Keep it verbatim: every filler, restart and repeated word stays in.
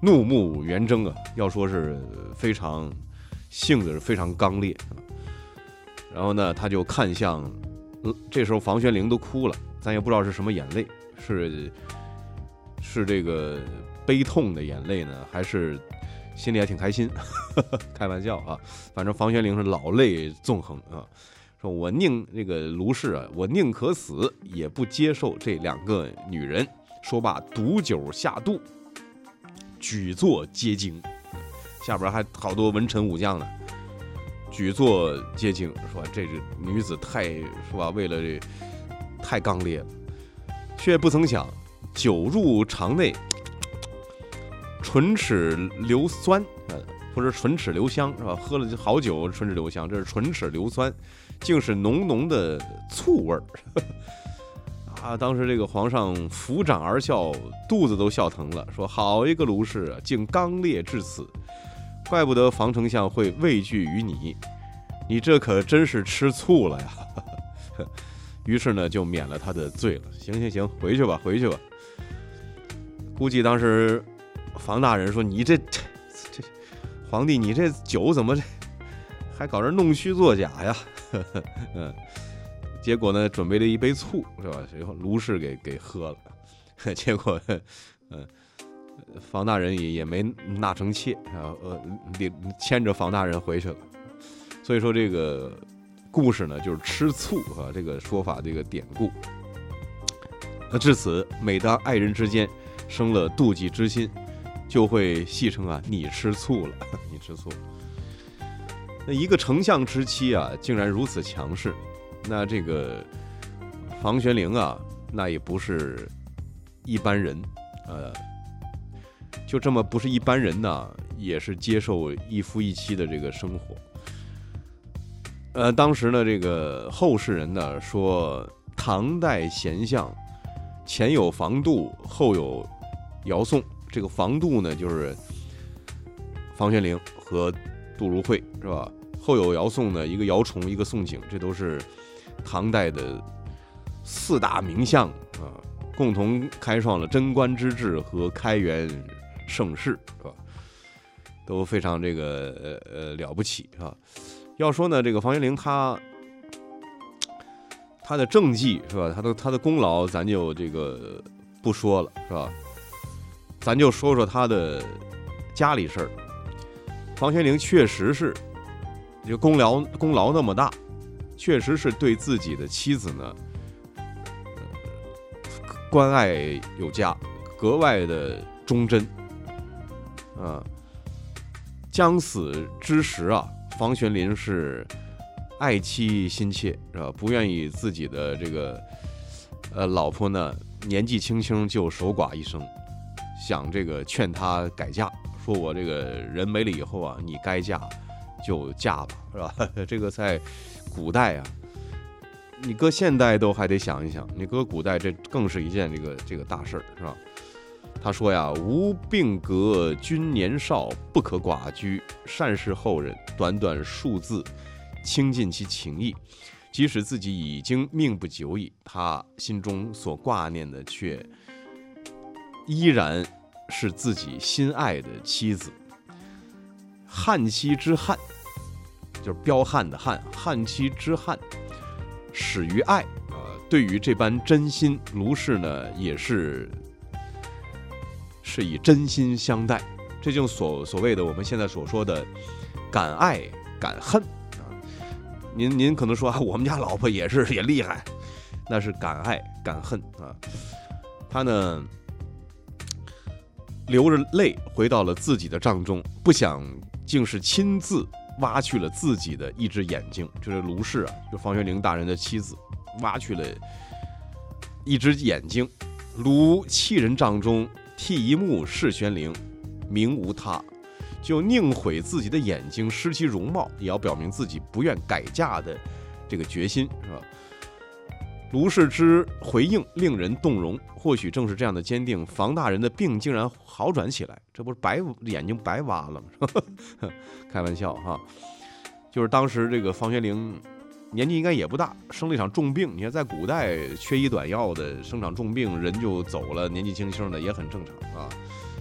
怒目圆睁啊，要说是非常性子是非常刚烈。然后呢，他就看向，这时候房玄龄都哭了，咱也不知道是什么眼泪，是是这个悲痛的眼泪呢，还是心里还挺开心？开玩笑啊，反正房玄龄是老泪纵横啊，说我宁这个卢氏啊，我宁可死也不接受这两个女人。说罢，毒酒下肚，举座皆惊。下边还好多文臣武将呢，举座皆惊，说这个女子太是吧？为了这太刚烈了，却不曾想酒入肠内，唇齿留酸，呃，不是唇齿留香是吧？喝了好酒，唇齿留香，这是唇齿留酸，竟是浓浓的醋味儿。啊！当时这个皇上抚掌而笑，肚子都笑疼了，说：“好一个卢氏啊，竟刚烈至此，怪不得房丞相会畏惧于你，你这可真是吃醋了呀！”于是呢，就免了他的罪了。行行行，回去吧，回去吧。估计当时房大人说：“你这这这皇帝，你这酒怎么还搞这弄虚作假呀？”嗯。结果呢，准备了一杯醋，是吧？然后卢氏给给喝了，结果，嗯，房大人也也没纳成妾啊，呃，牵着房大人回去了。所以说这个故事呢，就是吃醋啊，这个说法，这个典故。那至此，每当爱人之间生了妒忌之心，就会戏称啊，你吃醋了，你吃醋了。那一个丞相之妻啊，竟然如此强势。那这个房玄龄啊，那也不是一般人，呃，就这么不是一般人呢，也是接受一夫一妻的这个生活。呃，当时呢，这个后世人呢说，唐代贤相前有房度，后有姚宋。这个房度呢，就是房玄龄和杜如晦，是吧？后有姚宋呢，一个姚崇，一个宋璟，这都是唐代的四大名相啊，共同开创了贞观之治和开元盛世，是吧？都非常这个呃呃了不起啊。要说呢，这个房玄龄他他的政绩是吧？他的他的功劳咱就这个不说了，是吧？咱就说说他的家里事儿。房玄龄确实是这个功劳功劳那么大。确实是对自己的妻子呢，呃、关爱有加，格外的忠贞。啊，将死之时啊，房玄龄是爱妻心切，是吧？不愿意自己的这个呃老婆呢年纪轻轻就守寡一生，想这个劝她改嫁，说我这个人没了以后啊，你该嫁就嫁吧，是吧？这个在古代啊，你搁现代都还得想一想，你搁古代这更是一件这个这个大事儿，是吧？他说呀，吾病革君年少，不可寡居，善事后人，短短数字，倾尽其情意。即使自己已经命不久矣，他心中所挂念的却依然是自己心爱的妻子。汉妻之汉，就是彪悍的悍，汉妻之汉，始于爱啊、呃。对于这般真心，卢氏呢也是是以真心相待，这就所所谓的我们现在所说的敢爱敢恨啊。您您可能说啊，我们家老婆也是也厉害，那是敢爱敢恨啊。他呢流着泪回到了自己的帐中，不想竟是亲自挖去了自己的一只眼睛，就是卢氏啊，就房玄龄大人的妻子，挖去了一只眼睛。卢弃人帐中，涕一目是玄龄，名无他，就宁毁自己的眼睛，失其容貌，也要表明自己不愿改嫁的这个决心，是吧？卢氏之回应令人动容，或许正是这样的坚定，房大人的病竟然好转起来，这不是白眼睛白挖了吗？开玩笑哈，就是当时这个房玄龄年纪应该也不大，生了一场重病。你看在古代缺医短药的，生场重病人就走了，年纪轻轻的也很正常啊。